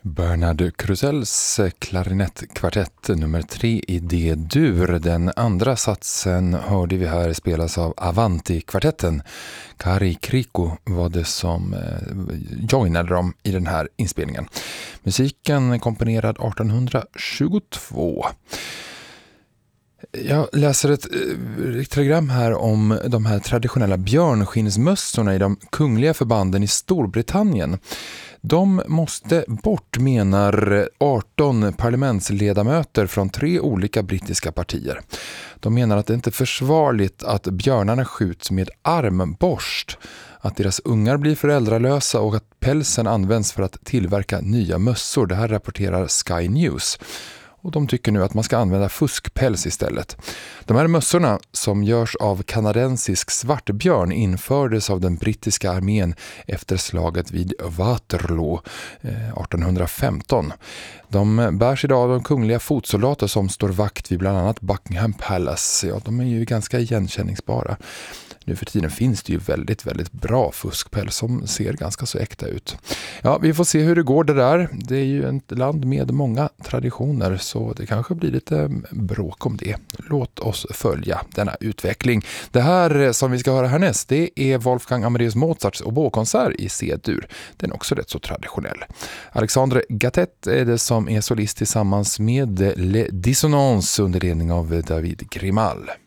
Bernard Crusells klarinettkvartett nummer 3 i D-dur. Den andra satsen hörde vi här spelas av Avanti-kvartetten. Kari Kriko var det som joinade dem i den här inspelningen. Musiken komponerad 1822. Jag läser ett telegram här om de här traditionella björnskinnsmössorna i de kungliga förbanden i Storbritannien. De måste bort, menar 18 parlamentsledamöter från 3 olika brittiska partier. De menar att det inte är försvarligt att björnarna skjuts med armborst, att deras ungar blir föräldralösa och att pälsen används för att tillverka nya mössor. Det här rapporterar Sky News. Och de tycker nu att man ska använda fuskpäls istället. De här mössorna som görs av kanadensisk svartbjörn infördes av den brittiska armén efter slaget vid Waterloo 1815. De bärs idag av de kungliga fotsoldater som står vakt vid bland annat Buckingham Palace. Ja, de är ju ganska igenkänningsbara. Nu för tiden finns det ju väldigt, väldigt bra fuskpäls som ser ganska så äkta ut. Ja, vi får se hur det går det där. Det är ju ett land med många traditioner så det kanske blir lite bråk om det. Låt oss följa denna utveckling. Det här som vi ska höra härnäst, det är Wolfgang Amadeus Mozarts oboekonsert i C-dur. Den är också rätt så traditionell. Alexandre Gattet är det som är solist tillsammans med Les Dissonances under ledning av David Grimal.